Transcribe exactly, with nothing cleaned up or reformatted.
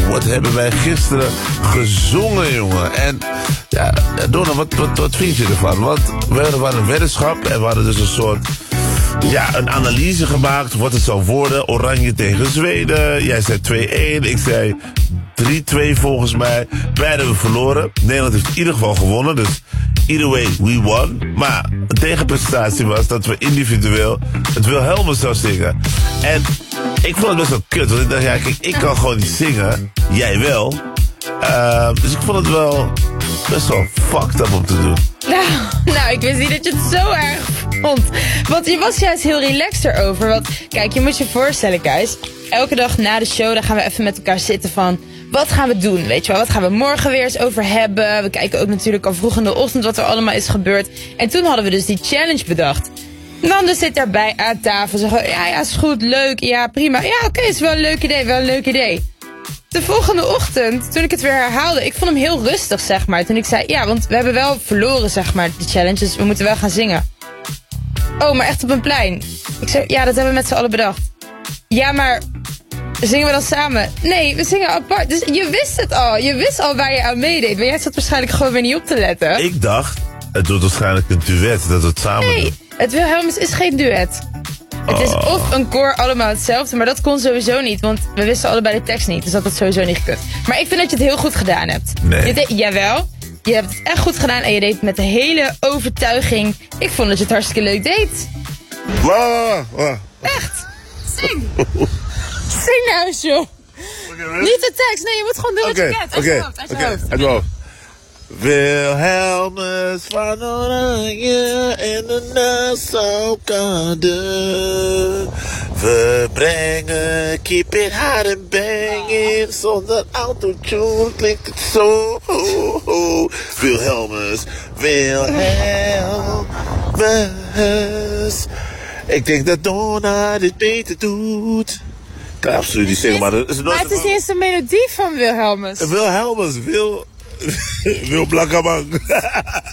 wat hebben wij gisteren gezongen, jongen. En ja, Donna, wat, wat, wat vind je ervan? Want we hadden een weddenschap en we hadden dus een soort... Ja, een analyse gemaakt wat het zou worden. Oranje tegen Zweden. Jij zei twee-één. Ik zei drie-twee volgens mij. Beiden hebben verloren. Nederland heeft in ieder geval gewonnen. Dus either way, we won. Maar een tegenprestatie was dat we individueel het Wilhelmus zou zingen. En ik vond het best wel kut. Want ik dacht, ja, kijk, ik kan gewoon niet zingen. Jij wel. Uh, dus ik vond het wel best wel fucked up om te doen. Nou, nou, ik wist niet dat je het zo erg vond. Want je was juist heel relaxed erover. Want kijk, je moet je voorstellen, guys. Elke dag na de show, dan gaan we even met elkaar zitten van... Wat gaan we doen, weet je wel? Wat gaan we morgen weer eens over hebben? We kijken ook natuurlijk al vroeg in de ochtend wat er allemaal is gebeurd. En toen hadden we dus die challenge bedacht. Nando zit daarbij aan tafel. Zeggen, ja, ja, is goed, leuk, ja, prima. Ja, oké, okay, is wel een leuk idee, wel een leuk idee. De volgende ochtend, toen ik het weer herhaalde, ik vond hem heel rustig, zeg maar. Toen ik zei, ja, want we hebben wel verloren, zeg maar, die challenge, dus we moeten wel gaan zingen. Oh, maar echt op een plein. Ik zei, ja, dat hebben we met z'n allen bedacht. Ja, maar zingen we dan samen? Nee, we zingen apart. Dus je wist het al. Je wist al waar je aan meedeed. Maar jij zat waarschijnlijk gewoon weer niet op te letten. Ik dacht, het wordt waarschijnlijk een duet, dat we het samen nee, doen. Het Wilhelmus is geen duet. Het is of een koor allemaal hetzelfde, maar dat kon sowieso niet. Want we wisten allebei de tekst niet, dus dat had sowieso niet gekund. Maar ik vind dat je het heel goed gedaan hebt. Nee. Je deed, jawel, je hebt het echt goed gedaan en je deed het met de hele overtuiging. Ik vond dat je het hartstikke leuk deed. Wow, wow. Echt. Zing. Zing nou eens, joh. Okay, niet de tekst, nee, je moet gewoon doen wat je kent. Uit je hoofd, uit je hoofd. Uit je hoofd. Wilhelmus van Oranje in de Nassau-kade. We brengen keep it hard and banging. Zonder autotune klinkt het zo. Wilhelmus, Wilhelmus. Ik denk dat Donna dit beter doet. Ik kan absoluut niet zingen, maar... Het is maar het is niet eens de melodie van Wilhelmus. Wilhelmus, Wil... Wil Blakkamang.